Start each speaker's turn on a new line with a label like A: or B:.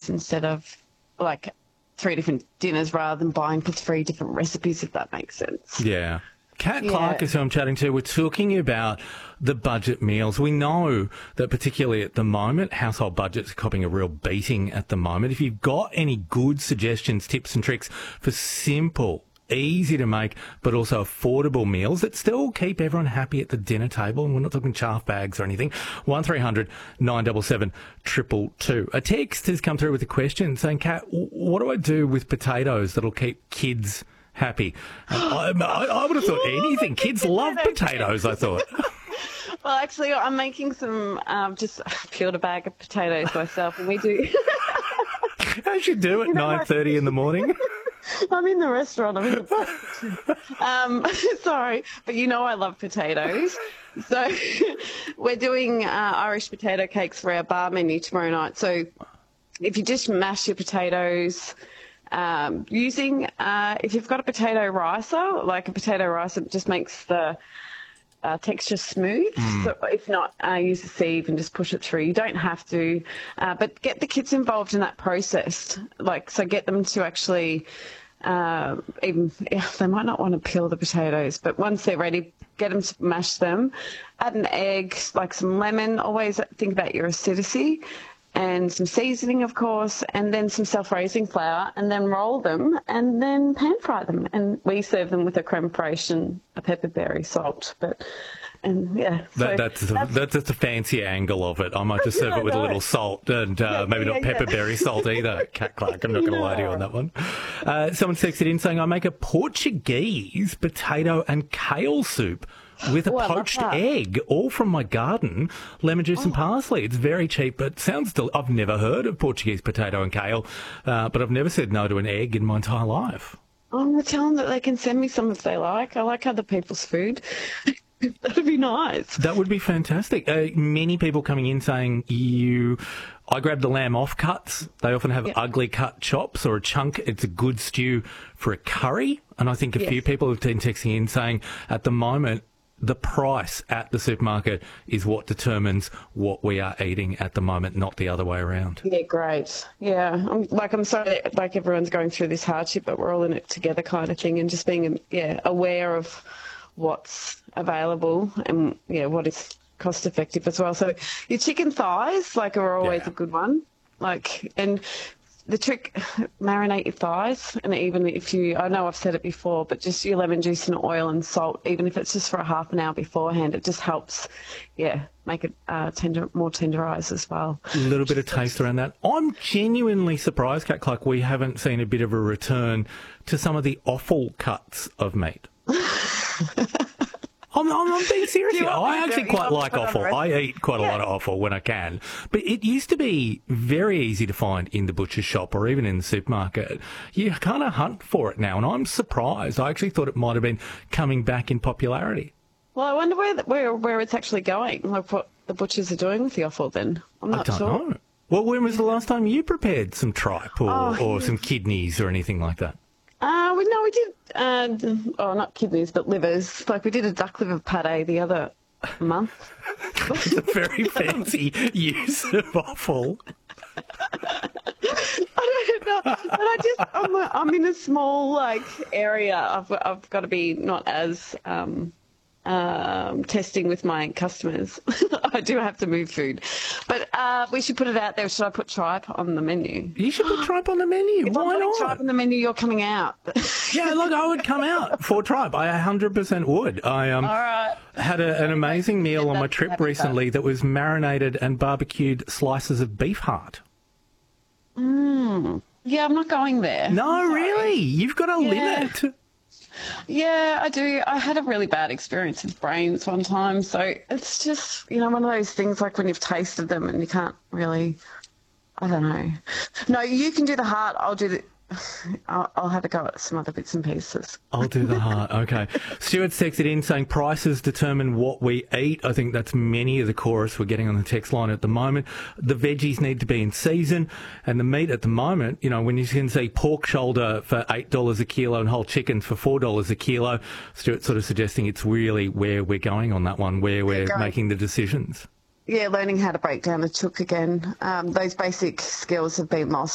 A: potatoes instead of like 3 different dinners rather than buying for 3 different recipes, if that makes sense.
B: Yeah. Kat Clark is who I'm chatting to. We're talking about the budget meals. We know that particularly at the moment, household budgets are copping a real beating at the moment. If you've got any good suggestions, tips and tricks for simple, easy to make, but also affordable meals that still keep everyone happy at the dinner table, and we're not talking chaff bags or anything, 1300 977 222. A text has come through with a question saying, Kat, what do I do with potatoes that'll keep kids happy? I would have thought anything. Kids love potatoes, I thought.
A: Well, actually, I'm making some, just peeled a bag of potatoes myself, and we do...
B: As you do at 9:30 in the morning.
A: I'm in the restaurant. I'm in the sorry, but I love potatoes. So we're doing Irish potato cakes for our bar menu tomorrow night. So if you just mash your potatoes... using, if you've got a potato ricer, like a potato ricer, it just makes the texture smooth. So if not, use a sieve and just push it through. You don't have to, but get the kids involved in that process. So get them to actually, they might not want to peel the potatoes, but once they're ready, get them to mash them. Add an egg, like some lemon. Always think about your acidity. And some seasoning, of course, and then some self-raising flour, and then roll them and then pan-fry them. And we serve them with a creme fraiche and a pepperberry salt. That's just a fancy angle of it. I might just serve it with a little salt and maybe not pepperberry salt either. Kat Clark, I'm not going to lie to you on that one. Someone texted in saying, I make a Portuguese potato and kale soup with a poached egg, all from my garden, lemon juice and parsley. It's very cheap, but sounds I've never heard of Portuguese potato and kale, but I've never said no to an egg in my entire life. I'm going to tell them that they can send me some if they like. I like other people's food. That'd be nice.
B: That would be fantastic. Many people coming in saying I grab the lamb offcuts. They often have ugly cut chops or a chunk. It's a good stew for a curry. And I think a few people have been texting in saying at the moment, the price at the supermarket is what determines what we are eating at the moment, not the other way around.
A: Yeah, great. Yeah. I'm sorry that everyone's going through this hardship, but we're all in it together kind of thing, and just being aware of what's available and what is cost effective as well. So your chicken thighs are always a good one. And the trick, marinate your thighs, and even if I know I've said it before, but just your lemon juice and oil and salt, even if it's just for a half an hour beforehand, it just helps, make it more tenderised as well.
B: A little bit of taste around that. I'm genuinely surprised, Kat Clark, we haven't seen a bit of a return to some of the offal cuts of meat. I'm being serious here. I actually quite like offal. I eat quite a lot of offal when I can. But it used to be very easy to find in the butcher's shop or even in the supermarket. You kind of hunt for it now, and I'm surprised. I actually thought it might have been coming back in popularity.
A: Well, I wonder where it's actually going, like what the butchers are doing with the offal then. I'm not sure. I don't know.
B: Well, when was the last time you prepared some tripe or some kidneys or anything like that?
A: We did, not kidneys, but livers. We did a duck liver pate the other month.
B: It's a very fancy use of offal.
A: I don't know, but I'm in a small, area. I've got to be not as... testing with my customers. I do have to move food. But we should put it out there. Should I put tripe on the menu?
B: You should put tripe on the menu.
A: If
B: Why
A: I'm
B: not?
A: tripe on the menu, you're coming out.
B: Yeah, look, I would come out for tripe. I 100% would. I
A: All right.
B: had an amazing meal on my trip recently that was marinated and barbecued slices of beef heart.
A: Yeah, I'm not going there.
B: No, really? You've got a limit.
A: Yeah, I do. I had a really bad experience with brains one time. So it's just, one of those things when you've tasted them and you can't really, I don't know. No, you can do the heart. I'll do the... I'll have a go at some other bits and pieces.
B: I'll do the heart. Okay. Stuart's texted in saying prices determine what we eat. I think that's many of the chorus we're getting on the text line at the moment. The veggies need to be in season, and the meat at the moment, when you can see pork shoulder for $8 a kilo and whole chickens for $4 a kilo, Stuart's sort of suggesting it's really where we're going on that one, where we're making the decisions.
A: Yeah, learning how to break down a chook again. Those basic skills have been lost.